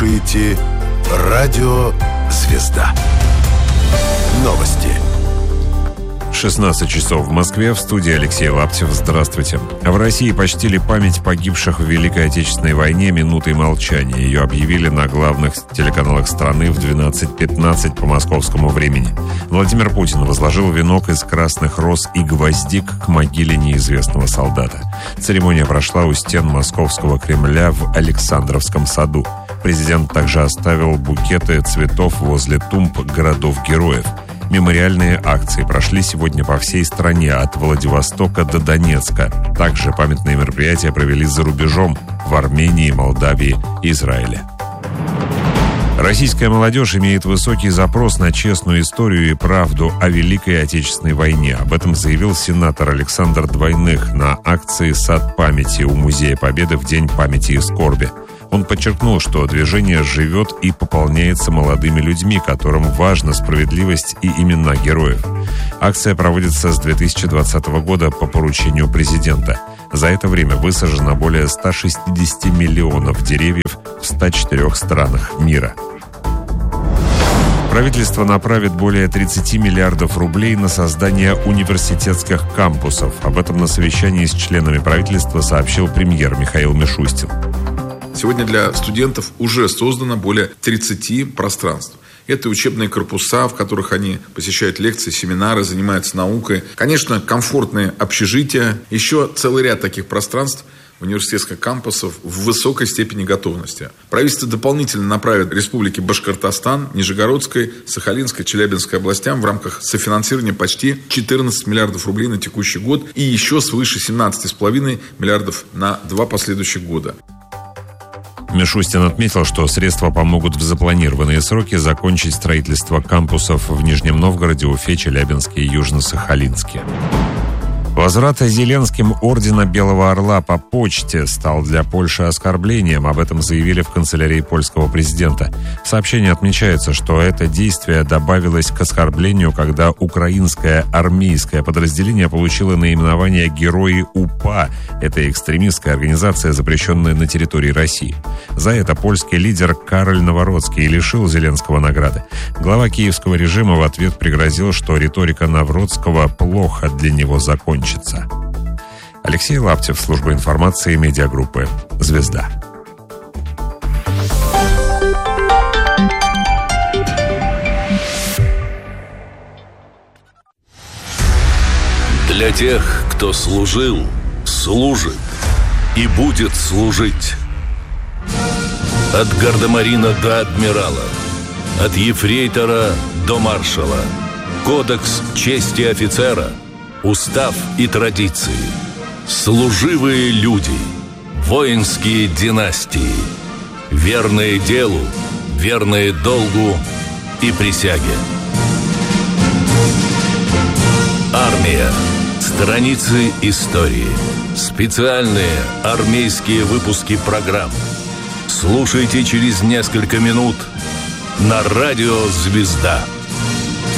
слушаете радио «Звезда». Новости. 16 часов в Москве, в студии Алексей Лаптев. Здравствуйте. В России почтили память погибших в Великой Отечественной войне минутой молчания. Ее объявили на главных телеканалах страны в 12:15 по московскому времени. Владимир Путин возложил венок из красных роз и гвоздик к могиле неизвестного солдата. Церемония прошла у стен Московского Кремля в Александровском саду. Президент также оставил букеты цветов возле тумб городов-героев. Мемориальные акции прошли сегодня по всей стране, от Владивостока до Донецка. Также памятные мероприятия провели за рубежом в Армении, Молдавии и Израиле. Российская молодежь имеет высокий запрос на честную историю и правду о Великой Отечественной войне. Об этом заявил сенатор Александр Двойных на акции «Сад памяти» у Музея Победы в День памяти и скорби. Он подчеркнул, что движение живет и пополняется молодыми людьми, которым важна справедливость и имена героев. Акция проводится с 2020 года по поручению президента. За это время высажено более 160 миллионов деревьев в 104 странах мира. Правительство направит более 30 миллиардов рублей на создание университетских кампусов. Об этом на совещании с членами правительства сообщил премьер Михаил Мишустин. Сегодня для студентов уже создано более 30 пространств. Это учебные корпуса, в которых они посещают лекции, семинары, занимаются наукой. Конечно, комфортные общежития. Еще целый ряд таких пространств университетских кампусов в высокой степени готовности. Правительство дополнительно направит республике Башкортостан, Нижегородской, Сахалинской, Челябинской областям в рамках софинансирования почти 14 миллиардов рублей на текущий год и еще свыше 17,5 миллиардов на 2 последующих года. Мишустин отметил, что средства помогут в запланированные сроки закончить строительство кампусов в Нижнем Новгороде, Уфе, Челябинске и Южно-Сахалинске. Возврат Зеленским ордена Белого Орла по почте стал для Польши оскорблением. Об этом заявили в канцелярии польского президента. В сообщении отмечается, что это действие добавилось к оскорблению, когда украинское армейское подразделение получило наименование «Герои УПА». Это экстремистская организация, запрещенная на территории России. За это польский лидер Кароль Навроцкий лишил Зеленского награды. Глава киевского режима в ответ пригрозил, что риторика Навроцкого плохо для него закончится. Алексей Лаптев, служба информации медиагруппы «Звезда». Для тех, кто служил, служит и будет служить. От гардемарина до адмирала, от ефрейтора до маршала. Кодекс чести офицера, устав и традиции. Служивые люди, воинские династии, верные делу, верные долгу и присяге. Армия. Страницы истории. Специальные армейские выпуски программ. Слушайте через несколько минут на радио «Звезда».